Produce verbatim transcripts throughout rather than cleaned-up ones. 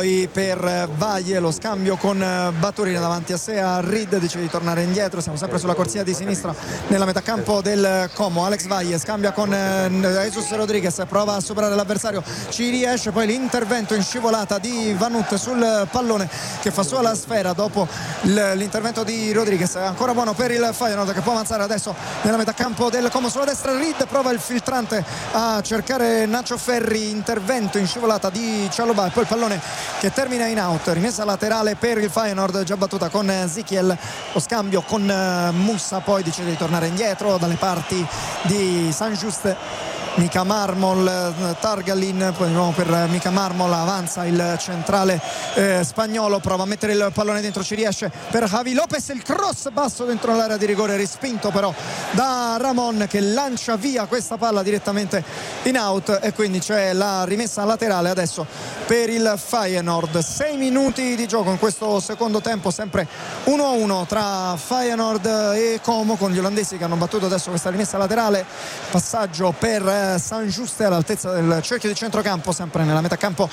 poi per Vaglie lo scambio con Baturina davanti a sé a Reed, decide di tornare indietro, siamo sempre sulla corsia di sinistra nella metà campo del Como. Alex Vaglie scambia con Jesus Rodriguez, prova a superare l'avversario, ci riesce, poi l'intervento in scivolata di Vanut sul pallone che fa sua la sfera dopo l'intervento di Rodriguez. Ancora buono per il Feyenoord che può avanzare adesso nella metà campo del Como. Sulla destra Reed prova il filtrante a cercare Nacho Ferri, intervento in scivolata di Cialobà e poi il pallone che termina in out, rimessa laterale per il Feyenoord già battuta con Zikiel. Lo scambio con Mussa, poi decide di tornare indietro dalle parti di Saint-Just. Mika Marmol, Targalin, poi di nuovo per Mika Marmol, avanza il centrale eh, spagnolo, prova a mettere il pallone dentro, ci riesce per Javi Lopez, il cross basso dentro l'area di rigore, respinto però da Ramon che lancia via questa palla direttamente in out e quindi c'è la rimessa laterale adesso per il Feyenoord. Sei minuti di gioco in questo secondo tempo, sempre uno a uno tra Feyenoord e Como, con gli olandesi che hanno battuto adesso questa rimessa laterale. Passaggio per Saint-Just all'altezza del cerchio di centrocampo, sempre nella metà campo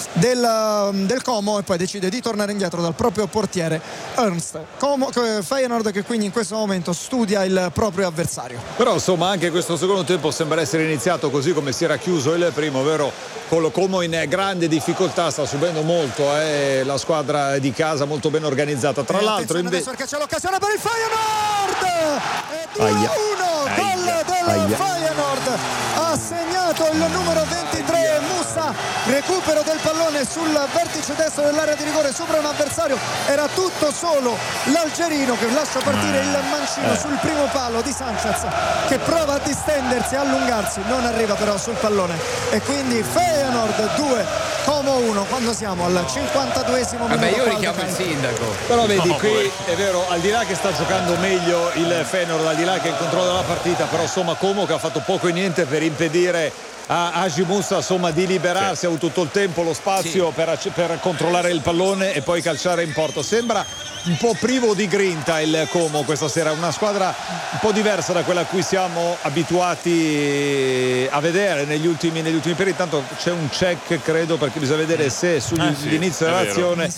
del, del Como, e poi decide di tornare indietro dal proprio portiere Ernst. Como, Feyenoord che quindi in questo momento studia il proprio avversario. Però insomma anche questo secondo tempo sembra essere iniziato così come si era chiuso il primo, ovvero con lo Como in grande difficoltà, sta subendo molto eh, la squadra di casa, molto ben organizzata. Tra e l'altro inve- perché c'è l'occasione per il Feyenoord, e due a uno gol del Aia. Feyenoord, ha segnato il numero ventitré Mussa, recupero del pallone sul vertice destro dell'area di rigore sopra un avversario, era tutto solo l'algerino che lascia partire il mancino sul primo palo di Sanchez che prova a distendersi, a allungarsi, non arriva però sul pallone e quindi Feyenoord due, Como uno, quando siamo al cinquantaduesimo minuto. Vabbè, io richiamo il sindaco. Però vedi, No, qui poi. è vero, al di là che sta giocando meglio il Feyenoord, al di là che controlla la partita, però insomma Como che ha fatto poco e niente per impedire a Haji Musa insomma di liberarsi, sì. Ha avuto tutto il tempo, lo spazio sì. per, per controllare il pallone e poi calciare in porta. Sembra un po' privo di grinta il Como questa sera, una squadra un po' diversa da quella a cui siamo abituati a vedere negli ultimi, negli ultimi periodi. Tanto c'è un check, credo, perché bisogna vedere se sull'inizio eh sì, dell'azione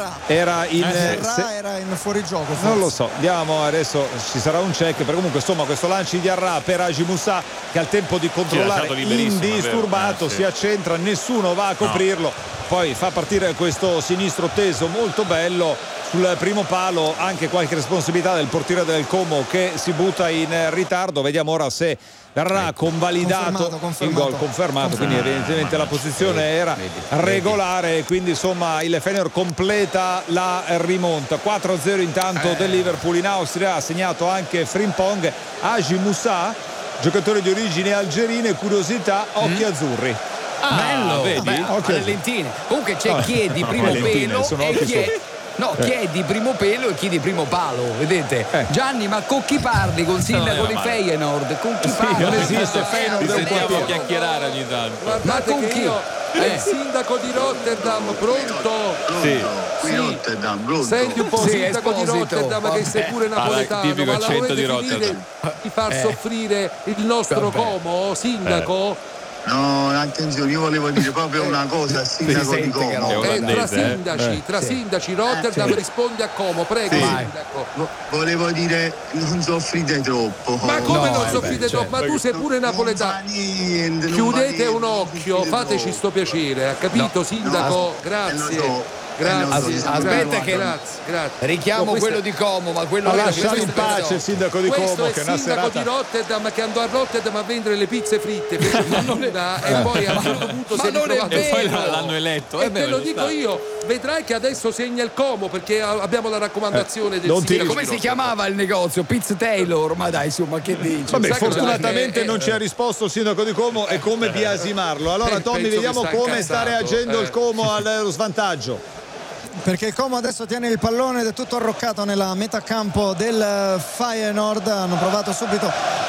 era in, eh sì. se, era in fuorigioco forse. Non lo so, andiamo, adesso ci sarà un check, però comunque insomma questo lancio di Diarra per Haji Musa che ha il tempo di controllare indisturbato, eh, sì. si accentra, nessuno va a coprirlo, no. Poi fa partire questo sinistro teso molto bello sul primo palo, anche qualche responsabilità del portiere del Como che si butta in ritardo. Vediamo ora se verrà convalidato confermato, confermato. il gol, confermato, confermato. Quindi evidentemente la posizione era regolare, quindi insomma il Feyenoord completa la rimonta. Quattro a zero intanto eh. del Liverpool in Austria, ha segnato anche Frimpong. Haji Musa, giocatore di origine algerine, curiosità, occhi mm. azzurri. Ah, bello, vedi? Vabbè, okay. le lentine. Comunque c'è chi è di primo no, pelo sono e chi è... Sotto. No, chi è di primo pelo e chi di primo palo, vedete? Eh. Gianni, ma con chi parli? Con sindaco no, di ma... Feyenoord? Con chi sì, parli? non esiste Feyenoord, Ti sentiamo chiacchierare ogni tanto. Ma con chi? Io, Eh. il sindaco di Rotterdam, pronto? Sì. Sì. Rotterdam, pronto? Senti un po', Sì, sindaco di Esposito. Rotterdam, che sei pure napoletano, tipico ma la accento volete di finire Rotterdam. di far Eh. soffrire il nostro Vabbè. Como, sindaco? No, attenzione, io volevo dire proprio una cosa al sindaco di sente che Como. È Eh, tra olandese, eh? sindaci, tra Sì. sindaci, Rotterdam sì. risponde a Como, prego, Sì. sindaco. Vo- Volevo dire, non soffrite troppo. Ma come No, non eh, soffrite beh, troppo? Ma tu sei pure Non napoletano. fa niente, non fa Chiudete niente, un non occhio, soffrite fateci troppo. sto piacere, ha capito, No. sindaco? No, Grazie. eh, lo so. Grazie, Eh, lo so, grazie, aspetta che- grazie, grazie. Richiamo No, questo- quello di Como, ma quello Ma era lasciare questo in pace pensò. il sindaco di Questo Como è che il è una sindaco serata di Rotterdam che andò a Rotterdam a vendere le pizze fritte, fece fortuna e poi a un certo punto ma si è non è ritrovato E poi vero. l'hanno eletto. E Eh, beh, te lo ci dico sta. io, vedrai che adesso segna il Como perché abbiamo la raccomandazione del non ti- sindaco Come di si Rotterdam. chiamava il negozio? Pizza Taylor, ma dai, insomma, che dici? Vabbè, Sai cosa- fortunatamente eh, non ci ha risposto il sindaco di Como e come biasimarlo. Allora Eh, Tommy, penso vediamo che sta come sta incazzato, reagendo eh. il Como allo svantaggio. Perché il Como adesso tiene il pallone ed è tutto arroccato nella metà campo del Feyenoord. Hanno provato subito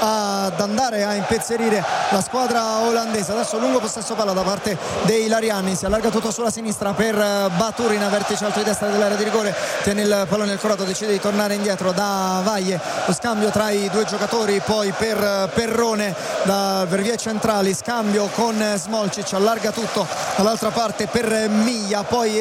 ad andare a impezzerire la squadra olandese. Adesso lungo possesso palla da parte dei Lariani, si allarga tutto sulla sinistra per Baturina, vertice alto di destra dell'area di rigore, tiene il pallone il croato, decide di tornare indietro da Vaglie, lo scambio tra i due giocatori, poi per Perrone da per vie centrali, scambio con Smolcic, allarga tutto dall'altra parte per Miglia, poi